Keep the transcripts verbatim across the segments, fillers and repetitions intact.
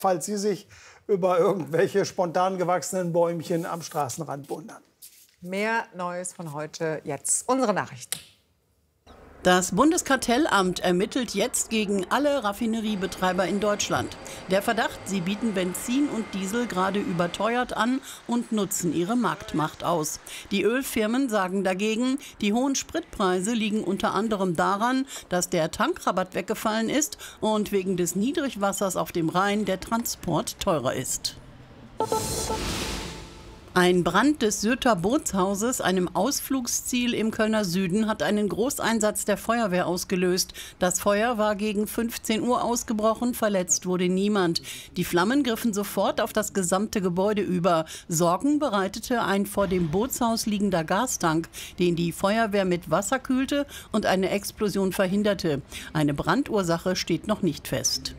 falls Sie sich über irgendwelche spontan gewachsenen Bäumchen am Straßenrand wundern. Mehr Neues von heute jetzt. Unsere Nachrichten. Das Bundeskartellamt ermittelt jetzt gegen alle Raffineriebetreiber in Deutschland. Der Verdacht, sie bieten Benzin und Diesel gerade überteuert an und nutzen ihre Marktmacht aus. Die Ölfirmen sagen dagegen, die hohen Spritpreise liegen unter anderem daran, dass der Tankrabatt weggefallen ist und wegen des Niedrigwassers auf dem Rhein der Transport teurer ist. Ein Brand des Syrter Bootshauses, einem Ausflugsziel im Kölner Süden, hat einen Großeinsatz der Feuerwehr ausgelöst. Das Feuer war gegen fünfzehn Uhr ausgebrochen, verletzt wurde niemand. Die Flammen griffen sofort auf das gesamte Gebäude über. Sorgen bereitete ein vor dem Bootshaus liegender Gastank, den die Feuerwehr mit Wasser kühlte und eine Explosion verhinderte. Eine Brandursache steht noch nicht fest.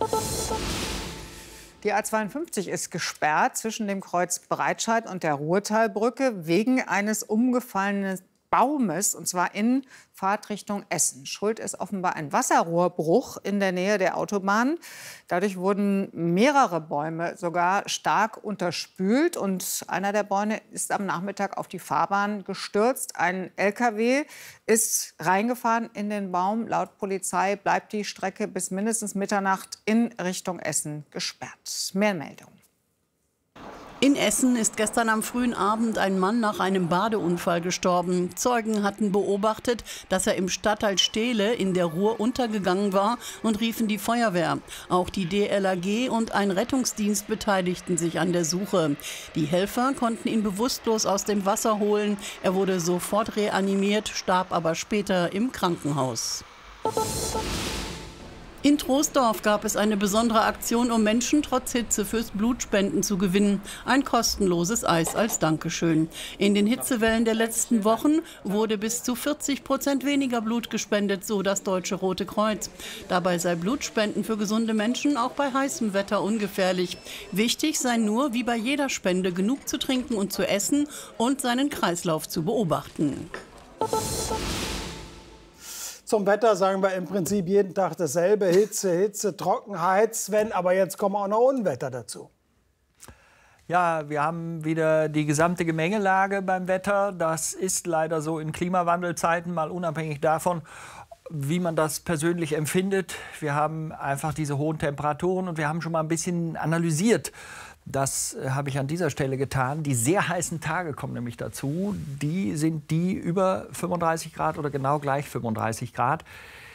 Die A zweiundfünfzig ist gesperrt zwischen dem Kreuz Breitscheid und der Ruhrtalbrücke wegen eines umgefallenen Baumes, und zwar in Fahrtrichtung Essen. Schuld ist offenbar ein Wasserrohrbruch in der Nähe der Autobahn. Dadurch wurden mehrere Bäume sogar stark unterspült und einer der Bäume ist am Nachmittag auf die Fahrbahn gestürzt. Ein L K W ist reingefahren in den Baum. Laut Polizei bleibt die Strecke bis mindestens Mitternacht in Richtung Essen gesperrt. Mehr Meldungen. In Essen ist gestern am frühen Abend ein Mann nach einem Badeunfall gestorben. Zeugen hatten beobachtet, dass er im Stadtteil Stehle in der Ruhr untergegangen war und riefen die Feuerwehr. Auch die D L R G und ein Rettungsdienst beteiligten sich an der Suche. Die Helfer konnten ihn bewusstlos aus dem Wasser holen. Er wurde sofort reanimiert, starb aber später im Krankenhaus. In Troisdorf gab es eine besondere Aktion, um Menschen trotz Hitze fürs Blutspenden zu gewinnen. Ein kostenloses Eis als Dankeschön. In den Hitzewellen der letzten Wochen wurde bis zu vierzig Prozent weniger Blut gespendet, so das Deutsche Rote Kreuz. Dabei sei Blutspenden für gesunde Menschen auch bei heißem Wetter ungefährlich. Wichtig sei nur, wie bei jeder Spende, genug zu trinken und zu essen und seinen Kreislauf zu beobachten. Zum Wetter sagen wir im Prinzip jeden Tag dasselbe. Hitze, Hitze, Trockenheit, Sven, aber jetzt kommen auch noch Unwetter dazu. Ja, wir haben wieder die gesamte Gemengelage beim Wetter. Das ist leider so in Klimawandelzeiten, mal unabhängig davon, wie man das persönlich empfindet. Wir haben einfach diese hohen Temperaturen und wir haben schon mal ein bisschen analysiert. Das habe ich an dieser Stelle getan. Die sehr heißen Tage kommen nämlich dazu. Die sind die über fünfunddreißig Grad oder genau gleich fünfunddreißig Grad.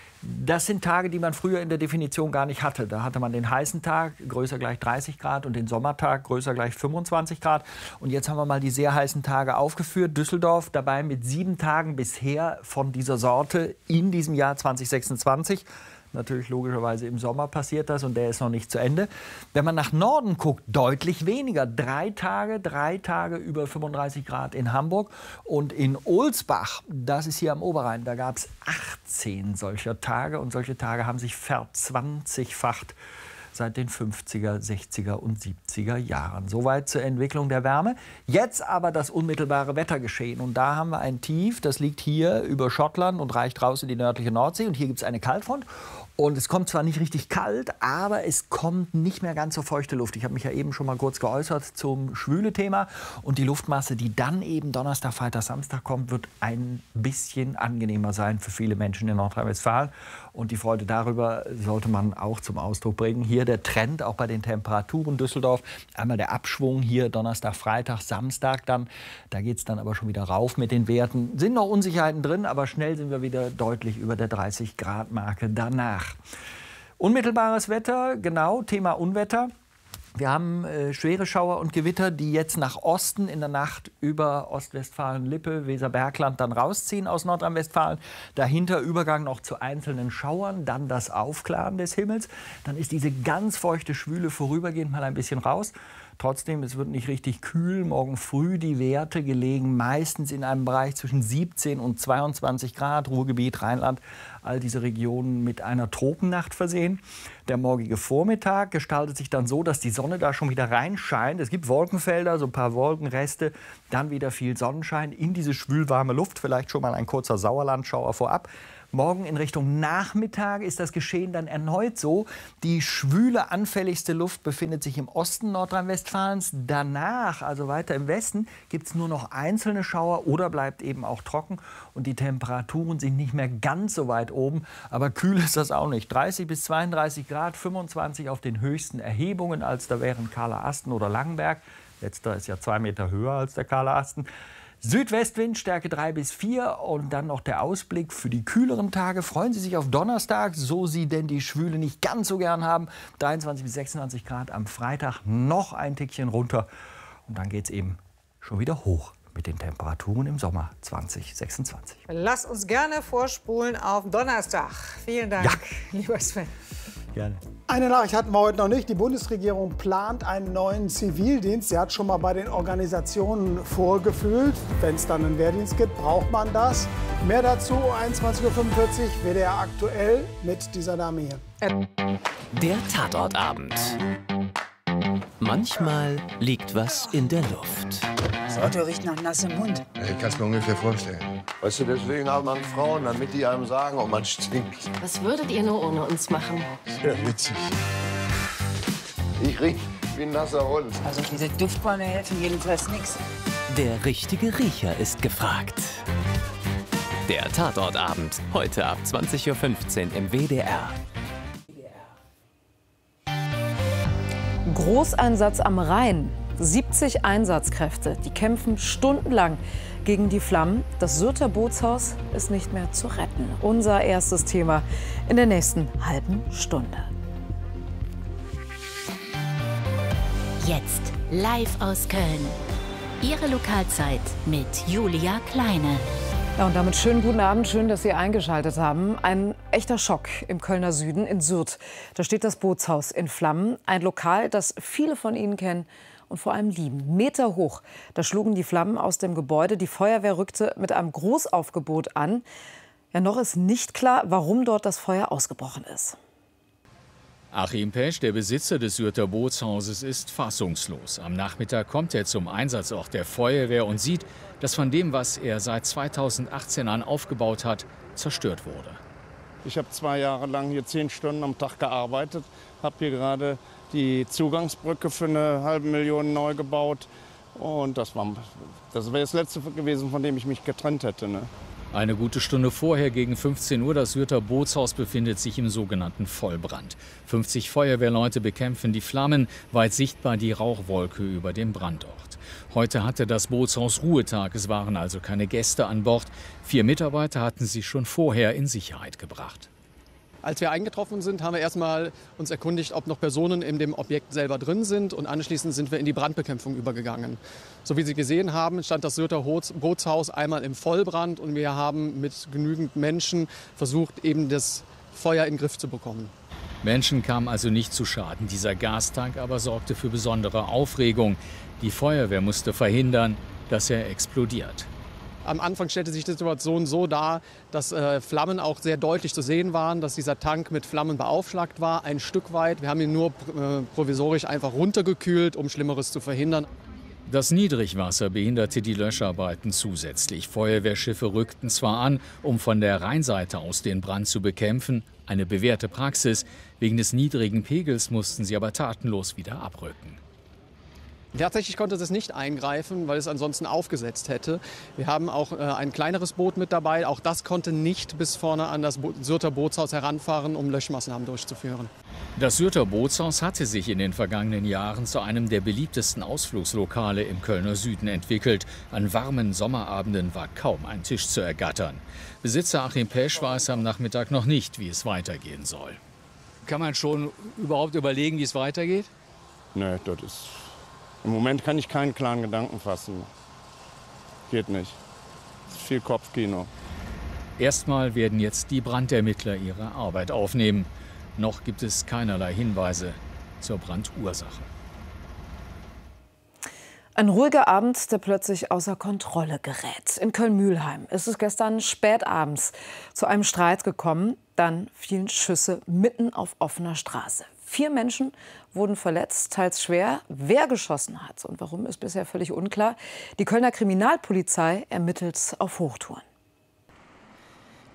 Das sind Tage, die man früher in der Definition gar nicht hatte. Da hatte man den heißen Tag, größer gleich dreißig Grad, und den Sommertag, größer gleich fünfundzwanzig Grad. Und jetzt haben wir mal die sehr heißen Tage aufgeführt. Düsseldorf dabei mit sieben Tagen bisher von dieser Sorte in diesem Jahr zweitausendsechsundzwanzig. Natürlich logischerweise im Sommer passiert das und der ist noch nicht zu Ende. Wenn man nach Norden guckt, deutlich weniger. Drei Tage, drei Tage über fünfunddreißig Grad in Hamburg. Und in Ohlsbach, das ist hier am Oberrhein, da gab es achtzehn solcher Tage. Und solche Tage haben sich verzwanzigfacht seit den fünfziger, sechziger und siebziger Jahren. Soweit zur Entwicklung der Wärme. Jetzt aber das unmittelbare Wettergeschehen. Und da haben wir ein Tief, das liegt hier über Schottland und reicht raus in die nördliche Nordsee. Und hier gibt es eine Kaltfront. Und es kommt zwar nicht richtig kalt, aber es kommt nicht mehr ganz so feuchte Luft. Ich habe mich ja eben schon mal kurz geäußert zum Schwüle-Thema. Und die Luftmasse, die dann eben Donnerstag, Freitag, Samstag kommt, wird ein bisschen angenehmer sein für viele Menschen in Nordrhein-Westfalen. Und die Freude darüber sollte man auch zum Ausdruck bringen. Hier der Trend, auch bei den Temperaturen. Düsseldorf, einmal der Abschwung hier Donnerstag, Freitag, Samstag dann. Da geht es dann aber schon wieder rauf mit den Werten. Sind noch Unsicherheiten drin, aber schnell sind wir wieder deutlich über der dreißig Grad Marke danach. Unmittelbares Wetter, genau, Thema Unwetter. Wir haben äh, schwere Schauer und Gewitter, die jetzt nach Osten in der Nacht über Ostwestfalen-Lippe, Weserbergland dann rausziehen aus Nordrhein-Westfalen. Dahinter Übergang noch zu einzelnen Schauern, dann das Aufklaren des Himmels. Dann ist diese ganz feuchte Schwüle vorübergehend mal ein bisschen raus. Trotzdem, es wird nicht richtig kühl. Morgen früh die Werte gelegen meistens in einem Bereich zwischen siebzehn und zweiundzwanzig Grad. Ruhrgebiet, Rheinland, all diese Regionen mit einer Tropennacht versehen. Der morgige Vormittag gestaltet sich dann so, dass die Sonne da schon wieder reinscheint. Es gibt Wolkenfelder, so ein paar Wolkenreste, dann wieder viel Sonnenschein in diese schwülwarme Luft. Vielleicht schon mal ein kurzer Sauerlandschauer vorab. Morgen in Richtung Nachmittag ist das Geschehen dann erneut so. Die schwüle, anfälligste Luft befindet sich im Osten Nordrhein-Westfalens. Danach, also weiter im Westen, gibt es nur noch einzelne Schauer oder bleibt eben auch trocken. Und die Temperaturen sind nicht mehr ganz so weit oben. Aber kühl ist das auch nicht. dreißig bis zweiunddreißig Grad, fünfundzwanzig auf den höchsten Erhebungen, als da wären Kahler Asten oder Langenberg. Letzter ist ja zwei Meter höher als der Kahler Asten. Südwestwind, Stärke drei bis vier und dann noch der Ausblick für die kühleren Tage. Freuen Sie sich auf Donnerstag, so Sie denn die Schwüle nicht ganz so gern haben. dreiundzwanzig bis sechsundzwanzig Grad am Freitag, noch ein Tickchen runter. Und dann geht es eben schon wieder hoch mit den Temperaturen im Sommer zwanzig sechsundzwanzig. Lass uns gerne vorspulen auf Donnerstag. Vielen Dank, Ja. lieber Sven. Gerne. Eine Nachricht hatten wir heute noch nicht. Die Bundesregierung plant einen neuen Zivildienst. Sie hat schon mal bei den Organisationen vorgefühlt. Wenn es dann einen Wehrdienst gibt, braucht man das. Mehr dazu einundzwanzig Uhr fünfundvierzig, W D R aktuell mit dieser Dame hier. Der Tatortabend. Manchmal liegt was in der Luft. Das Auto riecht nach nassem Mund. Ich kann es mir ungefähr vorstellen. Weißt du, deswegen haben man Frauen, damit die einem sagen, ob man stinkt. Was würdet ihr nur ohne uns machen? Sehr witzig. Ich riech wie ein nasser Hund. Also diese Duftbäume helfen jedenfalls nichts. Der richtige Riecher ist gefragt. Der Tatortabend. Heute ab zwanzig Uhr fünfzehn im W D R. Großeinsatz am Rhein. siebzig Einsatzkräfte, die kämpfen stundenlang gegen die Flammen. Das Syrter Bootshaus ist nicht mehr zu retten. Unser erstes Thema in der nächsten halben Stunde. Jetzt live aus Köln. Ihre Lokalzeit mit Julia Kleine. Ja, und damit schönen guten Abend, schön, dass Sie eingeschaltet haben. Ein echter Schock im Kölner Süden, in Syrt. Da steht das Bootshaus in Flammen. Ein Lokal, das viele von Ihnen kennen und vor allem lieben. Meter hoch. Da schlugen die Flammen aus dem Gebäude. Die Feuerwehr rückte mit einem Großaufgebot an. Ja, noch ist nicht klar, warum dort das Feuer ausgebrochen ist. Achim Pesch, der Besitzer des Syrter Bootshauses, ist fassungslos. Am Nachmittag kommt er zum Einsatzort der Feuerwehr und sieht, dass von dem, was er seit zweitausendachtzehn an aufgebaut hat, zerstört wurde. Ich habe zwei Jahre lang hier zehn Stunden am Tag gearbeitet, habe hier gerade die Zugangsbrücke für eine halbe Million neu gebaut. Und das war das wäre das Letzte gewesen, von dem ich mich getrennt hätte. Ne? Eine gute Stunde vorher, gegen fünfzehn Uhr, das Syrter Bootshaus befindet sich im sogenannten Vollbrand. fünfzig Feuerwehrleute bekämpfen die Flammen, weit sichtbar die Rauchwolke über dem Brandort. Heute hatte das Bootshaus Ruhetag, es waren also keine Gäste an Bord. Vier Mitarbeiter hatten sie schon vorher in Sicherheit gebracht. Als wir eingetroffen sind, haben wir erstmal uns erkundigt, ob noch Personen in dem Objekt selber drin sind. Und anschließend sind wir in die Brandbekämpfung übergegangen. So wie Sie gesehen haben, stand das Syrter Bootshaus einmal im Vollbrand. Und wir haben mit genügend Menschen versucht, eben das Feuer in den Griff zu bekommen. Menschen kamen also nicht zu Schaden. Dieser Gastank aber sorgte für besondere Aufregung. Die Feuerwehr musste verhindern, dass er explodiert. Am Anfang stellte sich die Situation so dar, dass äh, Flammen auch sehr deutlich zu sehen waren, dass dieser Tank mit Flammen beaufschlagt war, ein Stück weit. Wir haben ihn nur äh, provisorisch einfach runtergekühlt, um Schlimmeres zu verhindern. Das Niedrigwasser behinderte die Löscharbeiten zusätzlich. Feuerwehrschiffe rückten zwar an, um von der Rheinseite aus den Brand zu bekämpfen, eine bewährte Praxis. Wegen des niedrigen Pegels mussten sie aber tatenlos wieder abrücken. Tatsächlich konnte es nicht eingreifen, weil es ansonsten aufgesetzt hätte. Wir haben auch äh, ein kleineres Boot mit dabei. Auch das konnte nicht bis vorne an das Bo- Syrter Bootshaus heranfahren, um Löschmaßnahmen durchzuführen. Das Syrter Bootshaus hatte sich in den vergangenen Jahren zu einem der beliebtesten Ausflugslokale im Kölner Süden entwickelt. An warmen Sommerabenden war kaum ein Tisch zu ergattern. Besitzer Achim Pesch weiß am Nachmittag noch nicht, wie es weitergehen soll. Kann man schon überhaupt überlegen, wie es weitergeht? Nee, das ist... Im Moment kann ich keinen klaren Gedanken fassen. Geht nicht. Das ist viel Kopfkino. Erstmal werden jetzt die Brandermittler ihre Arbeit aufnehmen. Noch gibt es keinerlei Hinweise zur Brandursache. Ein ruhiger Abend, der plötzlich außer Kontrolle gerät. In Köln-Mühlheim ist es gestern spätabends zu einem Streit gekommen. Dann fielen Schüsse mitten auf offener Straße. Vier Menschen wurden verletzt, teils schwer. Wer geschossen hat und warum, ist bisher völlig unklar. Die Kölner Kriminalpolizei ermittelt auf Hochtouren.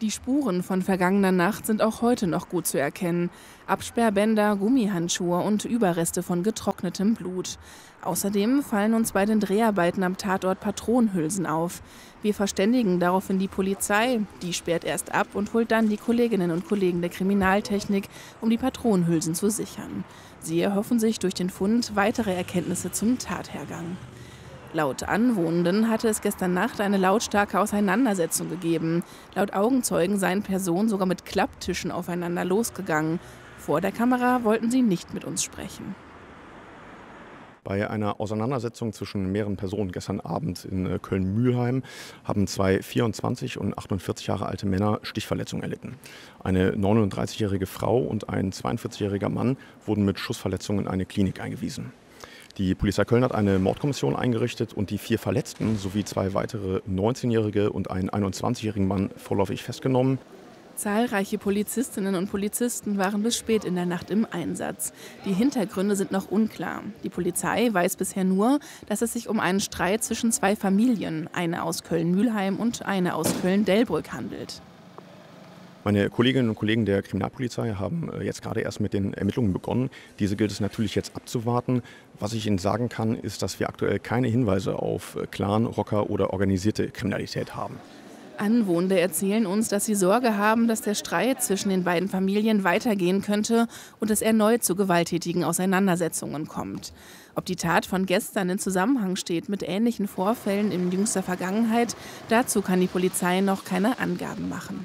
Die Spuren von vergangener Nacht sind auch heute noch gut zu erkennen. Absperrbänder, Gummihandschuhe und Überreste von getrocknetem Blut. Außerdem fallen uns bei den Dreharbeiten am Tatort Patronenhülsen auf. Wir verständigen daraufhin die Polizei. Die sperrt erst ab und holt dann die Kolleginnen und Kollegen der Kriminaltechnik, um die Patronenhülsen zu sichern. Sie erhoffen sich durch den Fund weitere Erkenntnisse zum Tathergang. Laut Anwohnenden hatte es gestern Nacht eine lautstarke Auseinandersetzung gegeben. Laut Augenzeugen seien Personen sogar mit Klapptischen aufeinander losgegangen. Vor der Kamera wollten sie nicht mit uns sprechen. Bei einer Auseinandersetzung zwischen mehreren Personen gestern Abend in Köln-Mülheim haben zwei vierundzwanzig und achtundvierzig Jahre alte Männer Stichverletzungen erlitten. Eine neununddreißigjährige Frau und ein zweiundvierzigjähriger Mann wurden mit Schussverletzungen in eine Klinik eingewiesen. Die Polizei Köln hat eine Mordkommission eingerichtet und die vier Verletzten sowie zwei weitere neunzehnjährige und einen einundzwanzigjährigen Mann vorläufig festgenommen. Zahlreiche Polizistinnen und Polizisten waren bis spät in der Nacht im Einsatz. Die Hintergründe sind noch unklar. Die Polizei weiß bisher nur, dass es sich um einen Streit zwischen zwei Familien, eine aus Köln-Mülheim und eine aus Köln-Delbrück, handelt. Meine Kolleginnen und Kollegen der Kriminalpolizei haben jetzt gerade erst mit den Ermittlungen begonnen. Diese gilt es natürlich jetzt abzuwarten. Was ich Ihnen sagen kann, ist, dass wir aktuell keine Hinweise auf Clan, Rocker oder organisierte Kriminalität haben. Anwohner erzählen uns, dass sie Sorge haben, dass der Streit zwischen den beiden Familien weitergehen könnte und es erneut zu gewalttätigen Auseinandersetzungen kommt. Ob die Tat von gestern in Zusammenhang steht mit ähnlichen Vorfällen in jüngster Vergangenheit, dazu kann die Polizei noch keine Angaben machen.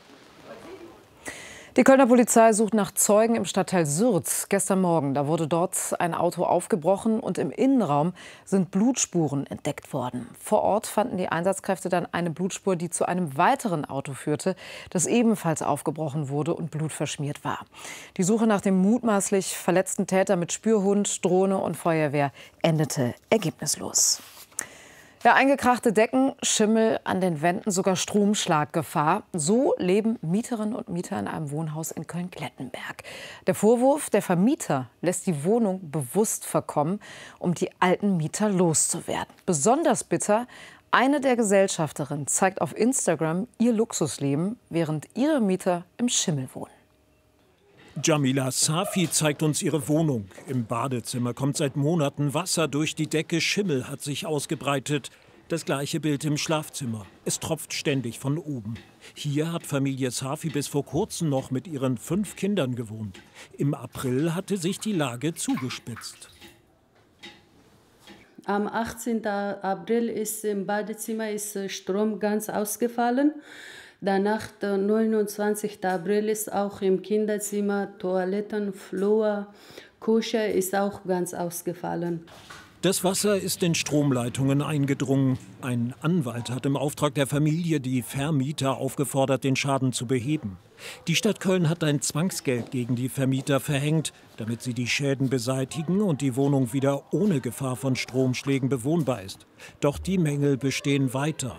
Die Kölner Polizei sucht nach Zeugen im Stadtteil Sürth. Gestern Morgen, da wurde dort ein Auto aufgebrochen und im Innenraum sind Blutspuren entdeckt worden. Vor Ort fanden die Einsatzkräfte dann eine Blutspur, die zu einem weiteren Auto führte, das ebenfalls aufgebrochen wurde und blutverschmiert war. Die Suche nach dem mutmaßlich verletzten Täter mit Spürhund, Drohne und Feuerwehr endete ergebnislos. Ja, eingekrachte Decken, Schimmel an den Wänden, sogar Stromschlaggefahr. So leben Mieterinnen und Mieter in einem Wohnhaus in Köln-Klettenberg. Der Vorwurf, der Vermieter lässt die Wohnung bewusst verkommen, um die alten Mieter loszuwerden. Besonders bitter, eine der Gesellschafterinnen zeigt auf Instagram ihr Luxusleben, während ihre Mieter im Schimmel wohnen. Jamila Safi zeigt uns ihre Wohnung. Im Badezimmer kommt seit Monaten Wasser durch die Decke, Schimmel hat sich ausgebreitet. Das gleiche Bild im Schlafzimmer. Es tropft ständig von oben. Hier hat Familie Safi bis vor kurzem noch mit ihren fünf Kindern gewohnt. Im April hatte sich die Lage zugespitzt. Am achtzehnten April ist im Badezimmer ist Strom ganz ausgefallen. Danach, der neunundzwanzigsten April, ist auch im Kinderzimmer, Toiletten, Flur, Küche ist auch ganz ausgefallen. Das Wasser ist in Stromleitungen eingedrungen. Ein Anwalt hat im Auftrag der Familie die Vermieter aufgefordert, den Schaden zu beheben. Die Stadt Köln hat ein Zwangsgeld gegen die Vermieter verhängt, damit sie die Schäden beseitigen und die Wohnung wieder ohne Gefahr von Stromschlägen bewohnbar ist. Doch die Mängel bestehen weiter.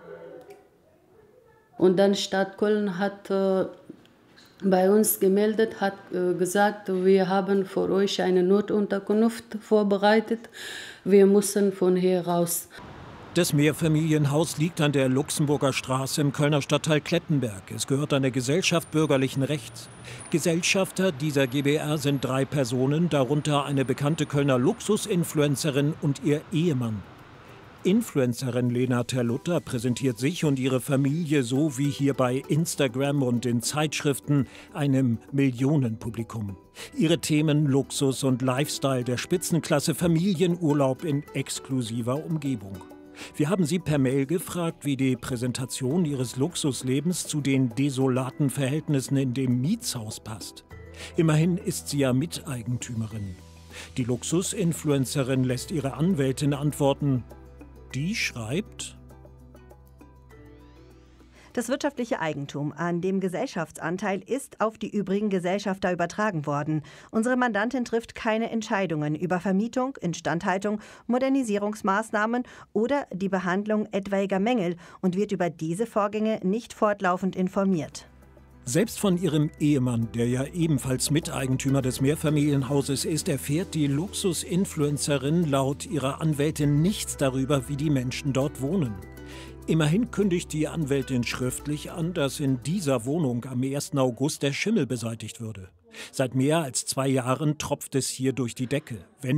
Und dann Stadt Köln hat äh, bei uns gemeldet, hat äh, gesagt, wir haben für euch eine Notunterkunft vorbereitet. Wir müssen von hier raus. Das Mehrfamilienhaus liegt an der Luxemburger Straße im Kölner Stadtteil Klettenberg. Es gehört einer Gesellschaft bürgerlichen Rechts. Gesellschafter dieser G b R sind drei Personen, darunter eine bekannte Kölner Luxusinfluencerin und ihr Ehemann. Influencerin Lena Terlutta präsentiert sich und ihre Familie so wie hier bei Instagram und in Zeitschriften einem Millionenpublikum. Ihre Themen Luxus und Lifestyle der Spitzenklasse, Familienurlaub in exklusiver Umgebung. Wir haben sie per Mail gefragt, wie die Präsentation ihres Luxuslebens zu den desolaten Verhältnissen in dem Mietshaus passt. Immerhin ist sie ja Miteigentümerin. Die Luxusinfluencerin lässt ihre Anwältin antworten. Die schreibt: Das wirtschaftliche Eigentum an dem Gesellschaftsanteil ist auf die übrigen Gesellschafter übertragen worden. Unsere Mandantin trifft keine Entscheidungen über Vermietung, Instandhaltung, Modernisierungsmaßnahmen oder die Behandlung etwaiger Mängel und wird über diese Vorgänge nicht fortlaufend informiert. Selbst von ihrem Ehemann, der ja ebenfalls Miteigentümer des Mehrfamilienhauses ist, erfährt die Luxusinfluencerin laut ihrer Anwältin nichts darüber, wie die Menschen dort wohnen. Immerhin kündigt die Anwältin schriftlich an, dass in dieser Wohnung am ersten August der Schimmel beseitigt würde. Seit mehr als zwei Jahren tropft es hier durch die Decke. Wenn